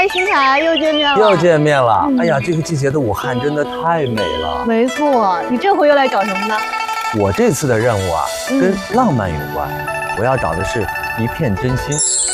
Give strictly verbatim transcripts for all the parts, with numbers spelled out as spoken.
新凯又见面了， 又见面了。嗯、哎呀，这个季节的武汉真的太美了。 没错，你这回又来找什么呢？ 我这次的任务啊，嗯、跟浪漫有关。我要找的是一片真心。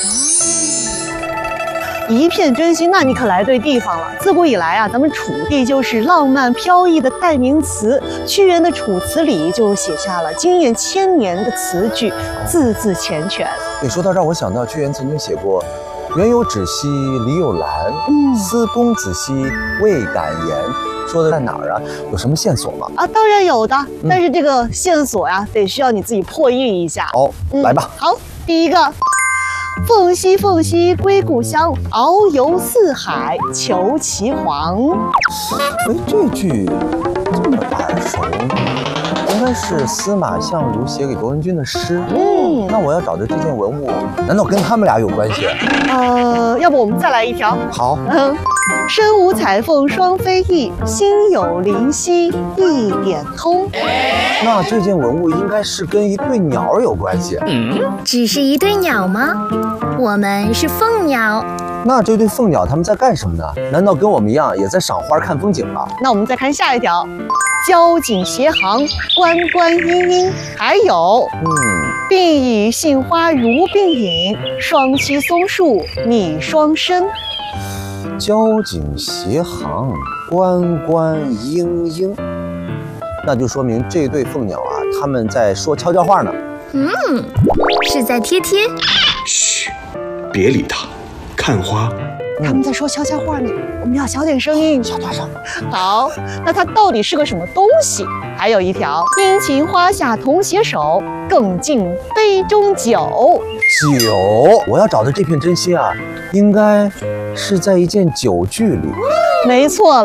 一片真心，那你可来对地方了。自古以来啊，咱们楚地就是浪漫飘逸的代名词。屈原的《楚辞》里就写下了惊艳千年的词句，字字缱绻。 你说到这儿，我想到屈原曾经写过“原有芷兮李有兰，嗯，思公子兮未敢言”，说的在哪儿啊？有什么线索吗？ 啊，当然有的，嗯、但是这个线索呀，得需要你自己破译一下。 哦，嗯、来吧。 好，第一个。凤兮凤兮归故乡，遨游四海求其凰。 哎，这句这么耳熟，应该是司马相如写给卓文君的诗。嗯，那我要找的这件文物，难道跟他们俩有关系？ 呃，要不我们再来一条？ 好。 嗯，身无彩凤双飞翼，心有灵犀一点通。 那这件文物应该是跟一对鸟有关系。 嗯，只是一对鸟吗？我们是凤鸟。 那这对凤鸟他们在干什么呢？难道跟我们一样也在赏花看风景吗？ 那我们再看下一条，交颈斜行，关关阴阴。还有，嗯，并以杏花如并引，双栖松树拟双生。 交颈斜行，关关阴阴。那就说明这对凤鸟啊，他们在说悄悄话呢。 嗯，是在贴贴。 嘘，别理他，看花。 他们在说悄悄话呢，我们要小点声音， 小点声。 好，那它到底是个什么东西？还有一条，殷勤花下同携手，更尽杯中酒。 酒，我要找的这片真心啊，应该是在一件酒具里。 没错了。